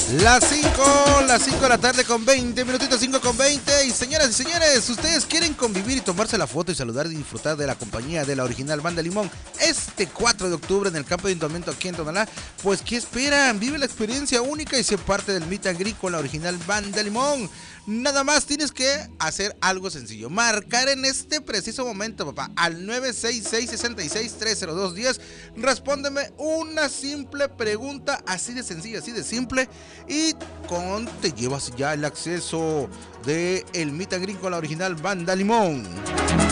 Las 5 de la tarde con 20 minutitos, 5 con 20. Y señoras y señores, ustedes quieren convivir y tomarse la foto y saludar y disfrutar de la compañía de la original Banda Limón este 4 de octubre en el campo de ayuntamiento aquí en Tonalá. Pues ¿qué esperan? Vive la experiencia única y sé parte del meet and greet con la original Banda Limón. Nada más tienes que hacer algo sencillo, marcar en este preciso momento, papá, al 966-66-30210. Respóndeme una simple pregunta, así de sencilla, así de simple, y te llevas ya el acceso de el meet and greet con la original Banda Limón.